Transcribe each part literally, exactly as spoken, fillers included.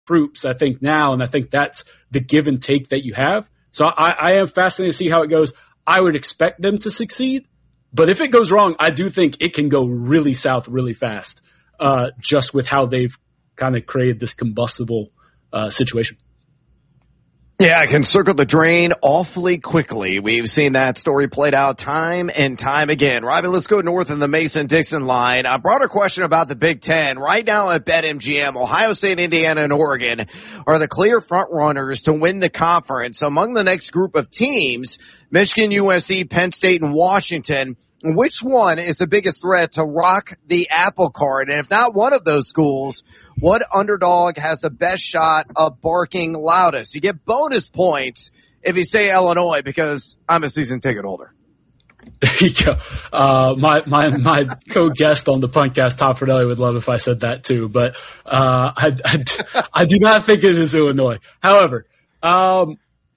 troops, I think, now, and I think that's the give and take that you have. So I, I am fascinated to see how it goes. I would expect them to succeed, but if it goes wrong, I do think it can go really south really fast, uh, just with how they've kind of created this combustible uh, situation. Yeah, it can circle the drain awfully quickly. We've seen that story played out time and time again. Robbie, let's go north in the Mason-Dixon line. A broader question about the Big Ten. Right now at BetMGM, Ohio State, Indiana, and Oregon are the clear front runners to win the conference. Among the next group of teams, Michigan, U S C, Penn State, and Washington. Which one is the biggest threat to rock the apple cart? And if not one of those schools, what underdog has the best shot of barking loudest? You get bonus points if you say Illinois because I'm a season ticket holder. There you go. Uh, my, my, my co-guest on the podcast, Tom Fornelli, would love if I said that too, but, uh, I, I, I do not think it is Illinois. However, um,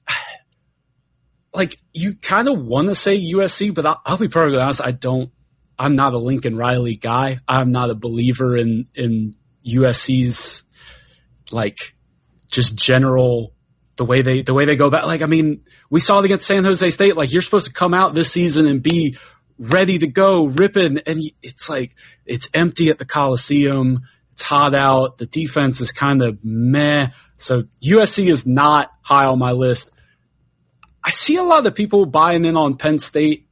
like you kind of want to say U S C, but I'll, I'll be perfectly honest. I don't, I'm not a Lincoln Riley guy. I'm not a believer in, in U S C's like just general, the way they, the way they go back. Like, I mean, we saw it against San Jose State. Like you're supposed to come out this season and be ready to go ripping. And it's like, it's empty at the Coliseum. It's hot out. The defense is kind of meh. So U S C is not high on my list. I see a lot of people buying in on Penn State.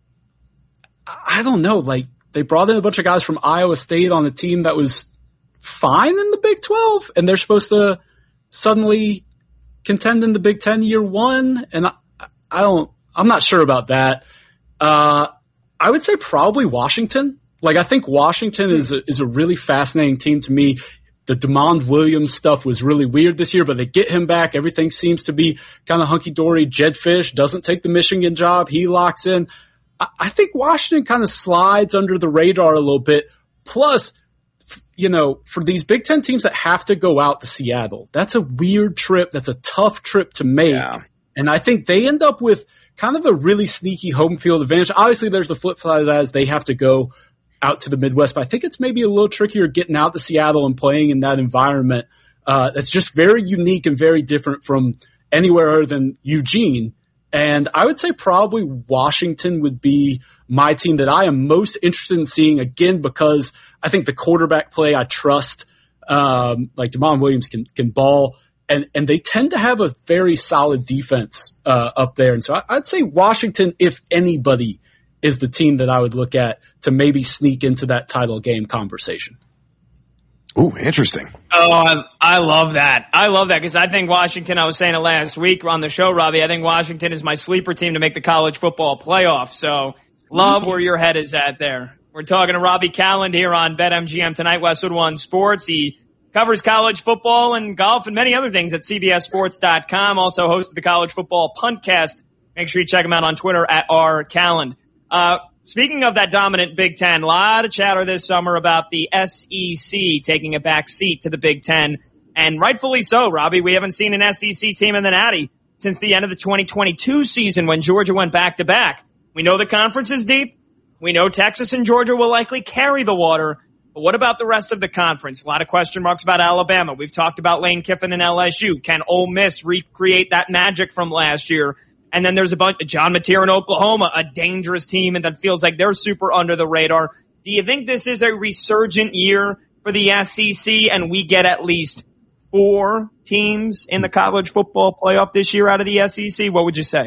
I don't know. Like they brought in a bunch of guys from Iowa State on a team that was fine in the Big twelve, and they're supposed to suddenly contend in the Big Ten year one. And I, I don't, I'm not sure about that. Uh, I would say probably Washington. Like I think Washington is a, is a really fascinating team to me. The DeMond Williams stuff was really weird this year, but they get him back. Everything seems to be kind of hunky-dory. Jedd Fisch doesn't take the Michigan job. He locks in. I, I think Washington kind of slides under the radar a little bit. Plus, you know, for these Big Ten teams that have to go out to Seattle, that's a weird trip. That's a tough trip to make. Yeah. And I think they end up with kind of a really sneaky home field advantage. Obviously, there's the flip side of that is they have to go out to the Midwest, but I think it's maybe a little trickier getting out to Seattle and playing in that environment. Uh, that's just very unique and very different from anywhere other than Eugene. And I would say probably Washington would be my team that I am most interested in seeing again, because I think the quarterback play I trust, um, like DeMond Williams can, can ball and, and they tend to have a very solid defense, uh, up there. And so I, I'd say Washington, if anybody, is the team that I would look at to maybe sneak into that title game conversation. Ooh, interesting. Oh, I, I love that. I love that because I think Washington, I was saying it last week on the show, Robbie, I think Washington is my sleeper team to make the college football playoff. So love where your head is at there. We're talking to Robbie Calland here on BetMGM tonight, Westwood One Sports. He covers college football and golf and many other things at C B S Sports dot com. Also hosted the College Football Puntcast. Make sure you check him out on Twitter at R Calland. Uh, speaking of that dominant Big Ten, a lot of chatter this summer about the S E C taking a back seat to the Big Ten, and rightfully so, Robbie. We haven't seen an S E C team in the Natty since the end of the twenty twenty-two season when Georgia went back-to-back. We know the conference is deep. We know Texas and Georgia will likely carry the water, but what about the rest of the conference? A lot of question marks about Alabama. We've talked about Lane Kiffin and L S U. Can Ole Miss recreate that magic from last year? And then there's a bunch of John Mateer in Oklahoma, a dangerous team, and that feels like they're super under the radar. Do you think this is a resurgent year for the S E C and we get at least four teams in the college football playoff this year out of the S E C? What would you say?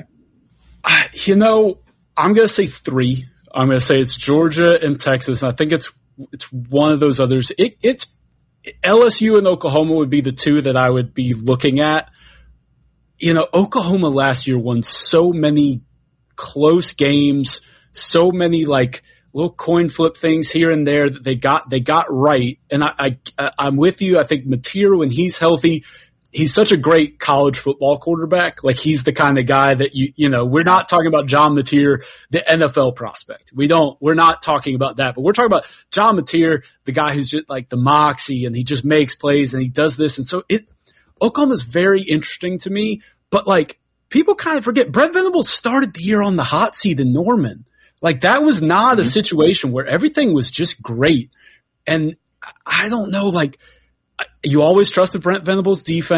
You know, I'm going to say three. I'm going to say it's Georgia and Texas, and I think it's it's one of those others. It, it's L S U and Oklahoma would be the two that I would be looking at. You know, Oklahoma last year won so many close games, so many like little coin flip things here and there that they got they got right. And I, I I'm with you. I think Mateer, when he's healthy, he's such a great college football quarterback. Like he's the kind of guy that you you know, we're not talking about John Mateer, the N F L prospect. We don't we're not talking about that, but we're talking about John Mateer, the guy who's just like the moxie and he just makes plays and he does this. And so it Oklahoma's very interesting to me, but like people kind of forget Brent Venables started the year on the hot seat in Norman. Like that was not a situation where everything was just great. And I don't know, like you always trusted Brent Venables' defense.